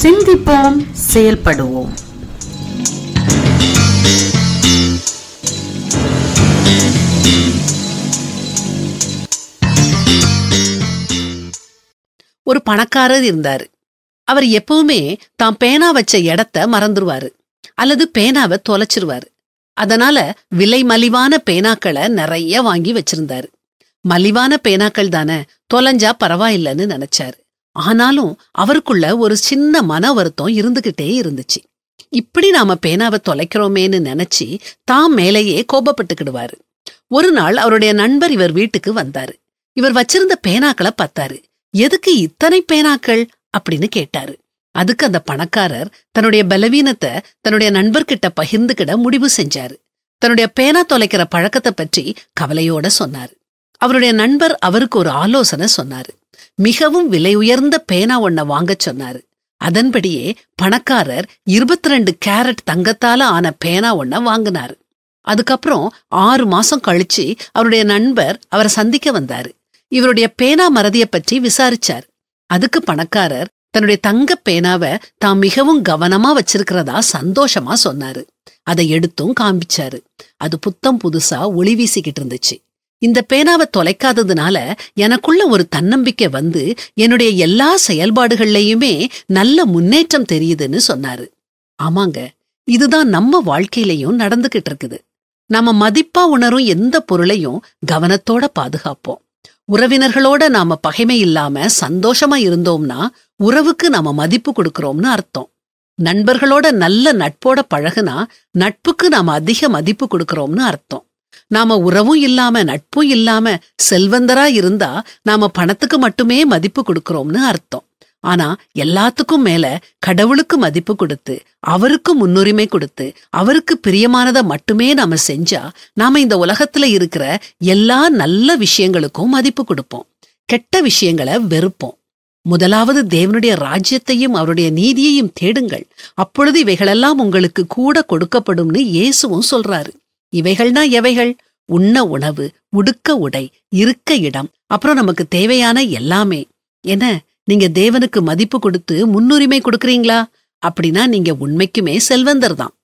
சிந்திப்போம், செயல்படுவோம். ஒரு பணக்காரர் இருந்தாரு. அவர் எப்பவுமே தான் பேனா வச்ச இடத்த மறந்துருவாரு அல்லது பேனாவை தொலைச்சிருவாரு. அதனால விலை மலிவான பேனாக்களை நிறைய வாங்கி வச்சிருந்தாரு. மலிவான பேனாக்கள் தானே, தொலைஞ்சா பரவாயில்லன்னு நினைச்சாரு. ஆனாலும் அவருக்குள்ள ஒரு சின்ன மன வருத்தம் இருந்துகிட்டே இருந்துச்சு. இப்படி நாம பேனாவை தொலைக்கிறோமேன்னு நினைச்சு தாம் மேலேயே கோபப்பட்டுக்கிடுவாரு. ஒரு நாள் அவருடைய நண்பர் இவர் வீட்டுக்கு வந்தாரு. இவர் வச்சிருந்த பேனாக்களை பார்த்தாரு. எதுக்கு இத்தனை பேனாக்கள் அப்படின்னு கேட்டாரு. அதுக்கு அந்த பணக்காரர் தன்னுடைய பலவீனத்தை தன்னுடைய நண்பர்கிட்ட பகிர்ந்துகிட முடிவு செஞ்சாரு. தன்னுடைய பேனா தொலைக்கிற பழக்கத்தை பற்றி கவலையோட சொன்னாரு. அவருடைய நண்பர் அவருக்கு ஒரு ஆலோசனை சொன்னாரு. மிகவும் விலை உயர்ந்த பேனா ஒன்ன வாங்க சொன்னாரு. அதன்படியே பணக்காரர் 22 கேரட் தங்கத்தால ஆன பேனா ஒன்ன வாங்கினாரு. அதுக்கப்புறம் 6 மாசம் கழிச்சு அவருடைய நண்பர் அவரை சந்திக்க வந்தாரு. இவருடைய பேனா மறதியை பற்றி விசாரிச்சார். அதுக்கு பணக்காரர் தன்னுடைய தங்க பேனாவை தான் மிகவும் கவனமா வச்சிருக்கிறதா சந்தோஷமா சொன்னாரு. அதை எடுத்தும் காண்பிச்சாரு. அது புத்தம் புதுசா ஒளி வீசிக்கிட்டு இருந்துச்சு. இந்த பேனாவை தொலைக்காததுனால எனக்குள்ள ஒரு தன்னம்பிக்கை வந்து என்னுடைய எல்லா செயல்பாடுகள்லயுமே நல்ல முன்னேற்றம் தெரியுதுன்னு சொன்னாரு. ஆமாங்க, இதுதான் நம்ம வாழ்க்கையிலையும் நடந்துகிட்டு இருக்குது. நாம மதிப்பா உணரும் எந்த பொருளையும் கவனத்தோட பாதுகாப்போம். உறவினர்களோட நாம பகைமை இல்லாம சந்தோஷமா இருந்தோம்னா உறவுக்கு நாம மதிப்பு கொடுக்கறோம்னு அர்த்தம். நண்பர்களோட நல்ல நட்போட பழகுனா நட்புக்கு நாம அதிக மதிப்பு கொடுக்கறோம்னு அர்த்தம். நாம உறவும் இல்லாம நட்பும் இல்லாம செல்வந்தரா இருந்தா நாம பணத்துக்கு மட்டுமே மதிப்பு கொடுக்கறோம்னு அர்த்தம். ஆனா எல்லாத்துக்கும் மேல கடவுளுக்கு மதிப்பு கொடுத்து அவருக்கு முன்னுரிமை கொடுத்து அவருக்கு பிரியமானதை மட்டுமே நாம செஞ்சா நாம இந்த உலகத்துல இருக்கிற எல்லா நல்ல விஷயங்களுக்கும் மதிப்பு கொடுப்போம். கெட்ட விஷயங்களை வெறுப்போம். முதலாவது தேவனுடைய ராஜ்யத்தையும் அவருடைய நீதியையும் தேடுங்கள், அப்பொழுது இவைகளெல்லாம் உங்களுக்கு கூட கொடுக்கப்படும்னு இயேசுவும் சொல்றாரு. இவைகள்னா எவைகள்? உண்ண உணவு, உடுக்க உடை, இருக்க இடம், அப்புறம் நமக்கு தேவையான எல்லாமே. என்ன, நீங்க தேவனுக்கு மதிப்பு கொடுத்து முன்னுரிமை கொடுக்கறீங்களா? அப்படின்னா நீங்க உண்மைக்குமே செல்வந்தர் தான்.